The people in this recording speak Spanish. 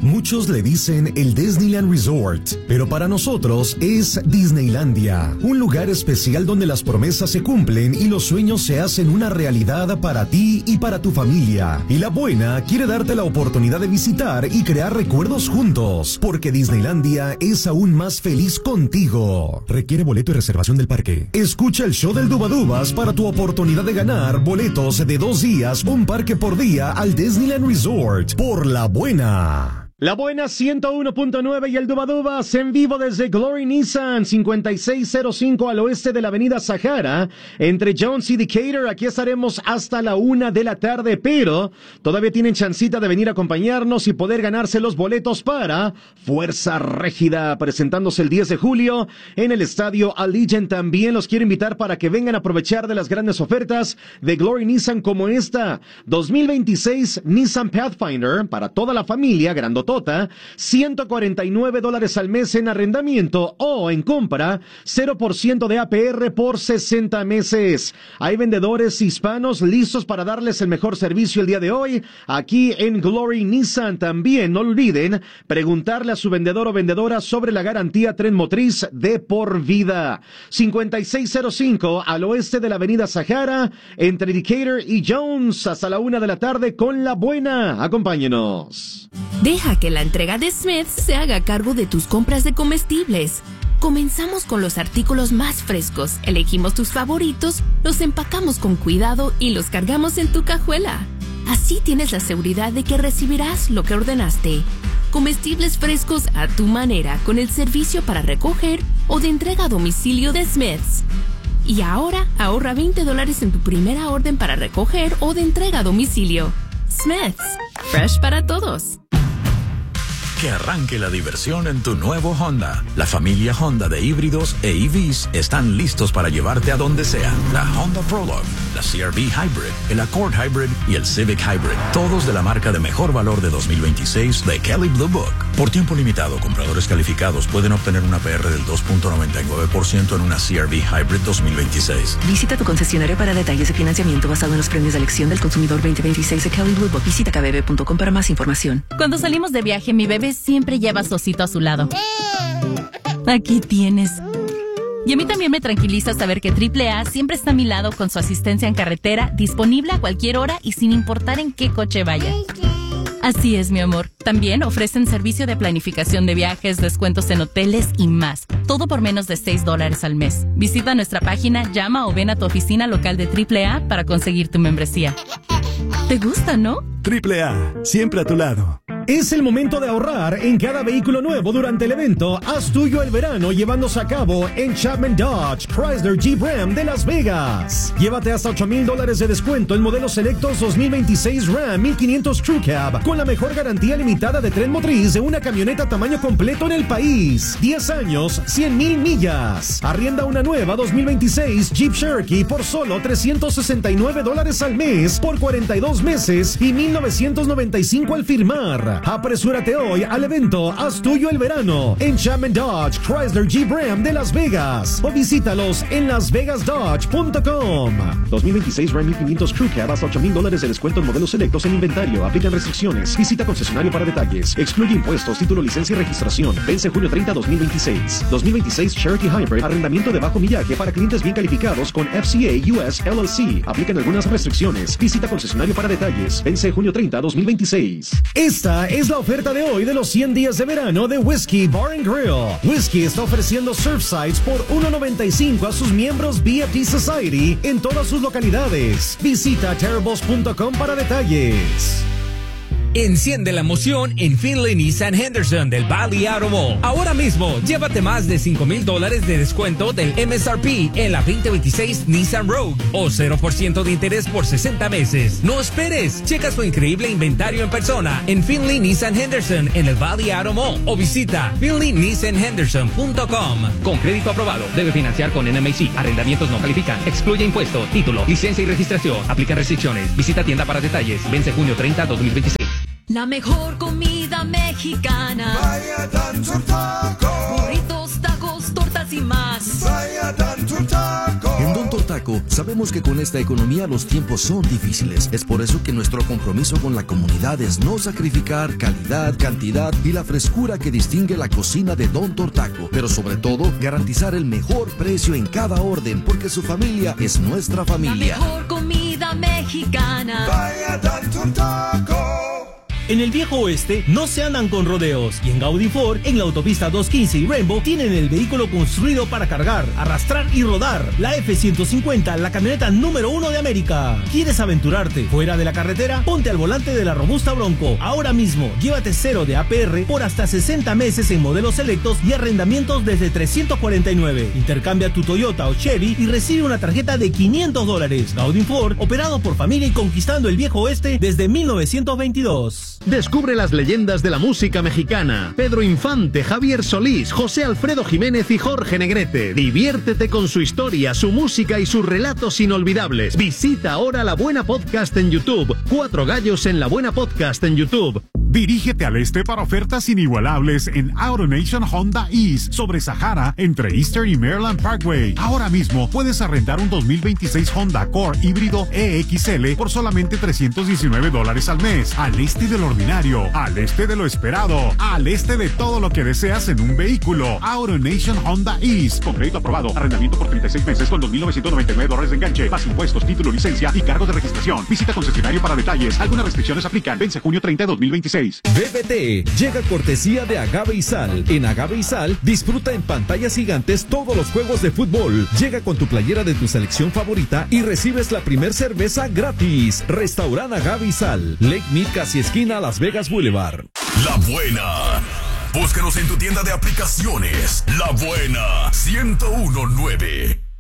Muchos le dicen el Disneyland Resort, pero para nosotros es Disneylandia, un lugar especial donde las promesas se cumplen y los sueños se hacen una realidad para ti y para tu familia. Y La Buena quiere darte la oportunidad de visitar y crear recuerdos juntos, porque Disneylandia es aún más feliz contigo. Requiere boleto y reservación del parque. Escucha el show del Dubadubas para tu oportunidad de ganar boletos de 2 días, un parque por día al Disneyland Resort por La Buena. La Buena 101.9 y el Dubadubas en vivo desde Glory Nissan 5605 al oeste de la avenida Sahara, entre Jones y Decatur. Aquí estaremos hasta la 1 de la tarde, pero todavía tienen chancita de venir a acompañarnos y poder ganarse los boletos para Fuerza Régida, presentándose el 10 de julio en el estadio Allegiant. También los quiero invitar para que vengan a aprovechar de las grandes ofertas de Glory Nissan, como esta 2026 Nissan Pathfinder para toda la familia, grandotota, $149 al mes en arrendamiento o en compra, 0% de APR por 60 meses. Hay vendedores hispanos listos para darles el mejor servicio el día de hoy aquí en Glory Nissan. También no olviden preguntarle a su vendedor o vendedora sobre la garantía tren motriz de por vida. 5605 al oeste de la avenida Sahara, entre Decatur y Jones, hasta la 1 de la tarde con La Buena. Acompáñenos. Deja que la entrega de Smith's se haga cargo de tus compras de comestibles. Comenzamos con los artículos más frescos, elegimos tus favoritos, los empacamos con cuidado y los cargamos en tu cajuela. Así tienes la seguridad de que recibirás lo que ordenaste. Comestibles frescos a tu manera, con el servicio para recoger o de entrega a domicilio de Smith's. Y ahora ahorra $20 en tu primera orden para recoger o de entrega a domicilio. Smith's, fresh para todos. Que arranque la diversión en tu nuevo Honda. La familia Honda de híbridos e EVs están listos para llevarte a donde sea. La Honda Prologue, la CR-V Hybrid, el Accord Hybrid y el Civic Hybrid. Todos de la marca de mejor valor de 2026 de Kelley Blue Book. Por tiempo limitado, compradores calificados pueden obtener una APR del 2.99% en una CR-V Hybrid 2026. Visita tu concesionario para detalles de financiamiento basado en los premios de elección del consumidor 2026 de Kelley Blue Book. Visita kbb.com para más información. Cuando salimos de viaje, mi bebé siempre lleva a su osito a su lado. Aquí tienes. Y a mí también me tranquiliza saber que AAA siempre está a mi lado con su asistencia en carretera, disponible a cualquier hora y sin importar en qué coche vaya. Así es, mi amor. También ofrecen servicio de planificación de viajes, descuentos en hoteles y más. Todo por menos de $6 al mes. Visita nuestra página, llama o ven a tu oficina local de AAA para conseguir tu membresía. ¿Te gusta, no? AAA, siempre a tu lado. Es el momento de ahorrar en cada vehículo nuevo durante el evento Haz Tuyo el Verano, llevándose a cabo en Chapman Dodge Chrysler Jeep Ram de Las Vegas. Llévate hasta $8,000 de descuento en modelos selectos 2026 Ram 1500 Crew Cab, con la mejor garantía limitada de tren motriz de una camioneta tamaño completo en el país. 10 años, 100,000 millas. Arrienda una nueva 2026 Jeep Cherokee por solo $369 al mes por 42 meses y $1,995 al firmar. Apresúrate hoy al evento Haz Tuyo el Verano en Chapman Dodge Chrysler Jeep Ram de Las Vegas o visítalos en lasvegasdodge.com. 2026 Ram 1500 Crew Cab hasta $8,000 de descuento en modelos selectos en inventario. Aplican restricciones. Visita concesionario para detalles. Excluye impuestos, título, licencia y registración. Vence junio 30, 2026. 2026 Cherokee Hybrid. Arrendamiento de bajo millaje para clientes bien calificados con FCA US LLC. Aplican algunas restricciones. Visita concesionario para detalles. Vence junio 30, 2026. Esta es la oferta de hoy de los 100 días de verano de Whiskey Bar & Grill. Whiskey está ofreciendo surf sites por $1.95 a sus miembros BFD Society en todas sus localidades. Visita terribles.com para detalles. Enciende la emoción en Finley Nissan Henderson del Valley Auto Mall. Ahora mismo, llévate más de $5,000 de descuento del MSRP en la 2026 Nissan Rogue o 0% de interés por 60 meses. No esperes, checa su increíble inventario en persona en Finley Nissan Henderson en el Valley Auto Mall o visita finleynissanhenderson.com. Con crédito aprobado, debe financiar con NMAC. Arrendamientos no califican. Excluye impuesto, título, licencia y registración. Aplica restricciones. Visita tienda para detalles. Vence junio 30, 2026. La mejor comida mexicana. Vaya Tanto Taco. Burritos, tacos, tortas y más. Vaya Tanto Taco. ¿En dónde Tortaco, sabemos que con esta economía los tiempos son difíciles. Es por eso que nuestro compromiso con la comunidad es no sacrificar calidad, cantidad y la frescura que distingue la cocina de Don Tortaco. Pero sobre todo, garantizar el mejor precio en cada orden, porque su familia es nuestra familia. La mejor comida mexicana. Vaya Don Tortaco. En el viejo oeste no se andan con rodeos y en Gaudi Ford, en la autopista 215 y Rainbow, tienen el vehículo construido para cargar, arrastrar y rodar. La F-150, la camioneta número 1 de América. ¿Quieres aventurarte fuera de la carretera? Ponte al volante de la robusta Bronco. Ahora mismo, llévate 0 de APR por hasta 60 meses en modelos selectos y arrendamientos desde $349. Intercambia tu Toyota o Chevy y recibe una tarjeta de $500. Gaudi Ford, operado por familia y conquistando el viejo oeste desde 1922. Descubre las leyendas de la música mexicana. Pedro Infante, Javier Solís, José Alfredo Jiménez y Jorge Negrete. Diviértete con su historia, su música y sus relatos inolvidables. Visita ahora La Buena Podcast en YouTube. 4 Gallos en La Buena Podcast en YouTube. Dirígete al este para ofertas inigualables en AutoNation Honda East sobre Sahara entre Eastern y Maryland Parkway. Ahora mismo puedes arrendar un 2026 Honda Accord híbrido EXL por solamente $319 al mes. Al este de lo ordinario, al este de lo esperado, al este de todo lo que deseas en un vehículo. AutoNation Honda East. Con crédito aprobado, arrendamiento por 36 meses con $2,999 de enganche, más impuestos, título, licencia y cargos de registración. Visita concesionario para detalles. Algunas restricciones aplican. Vence junio 30 de 2026. BBT llega cortesía de Agave y Sal. En Agave y Sal, disfruta en pantallas gigantes todos los juegos de fútbol. Llega con tu playera de tu selección favorita y recibes la primer cerveza gratis. Restaurant Agave y Sal, Lake Mead, casi esquina Las Vegas Boulevard. La Buena. Búscanos en tu tienda de aplicaciones. La Buena 1019.